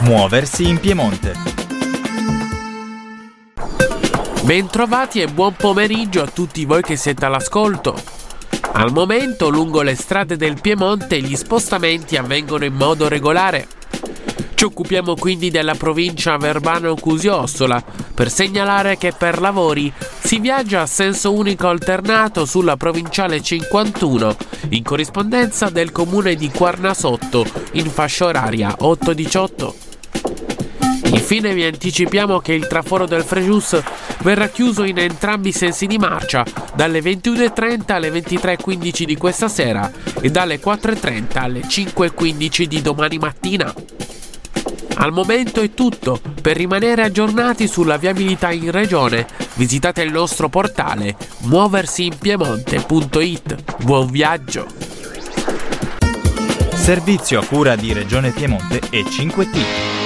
Muoversi in Piemonte. Bentrovati e buon pomeriggio a tutti voi che siete all'ascolto. Al momento lungo le strade del Piemonte gli spostamenti avvengono in modo regolare. Ci occupiamo quindi della provincia Verbano-Cusio-Ossola per segnalare che per lavori si viaggia a senso unico alternato sulla provinciale 51 in corrispondenza del comune di Quarnasotto in fascia oraria 8-18. Infine vi anticipiamo che il traforo del Frejus verrà chiuso in entrambi i sensi di marcia dalle 21.30 alle 23.15 di questa sera e dalle 4.30 alle 5.15 di domani mattina. Al momento è tutto. Per rimanere aggiornati sulla viabilità in regione, visitate il nostro portale muoversiinpiemonte.it. Buon viaggio! Servizio a cura di Regione Piemonte e 5T.